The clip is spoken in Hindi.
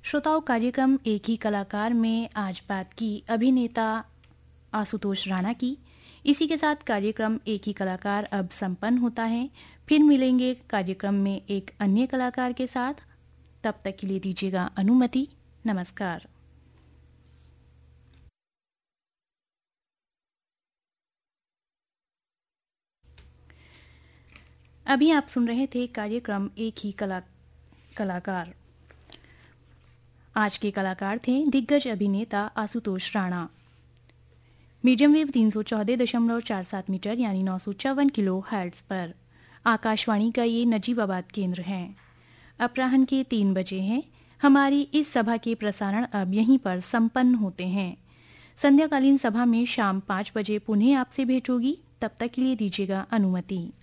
श्रोताओं, कार्यक्रम एक ही कलाकार में आज बात की अभिनेता आशुतोष राणा की। इसी के साथ कार्यक्रम एक ही कलाकार अब संपन्न होता है। फिर मिलेंगे कार्यक्रम में एक अन्य कलाकार के साथ। तब तक के लिए दीजिएगा अनुमति। नमस्कार। अभी आप सुन रहे थे कार्यक्रम एक ही कलाकार। आज के कलाकार थे दिग्गज अभिनेता Ashutosh Rana. Medium wave 314.47 metre यानी 954 किलो हर्ट्ज पर आकाशवाणी का ये नजीबाबाद केंद्र है। अपराह्न के 3 बजे हैं। हमारी इस सभा के प्रसारण अब यहीं पर संपन्न होते हैं। संध्याकालीन सभा में शाम 5 बजे पुनः आपसे भेंट होगी। तब तक के लिए दीजिएगा अनुमति।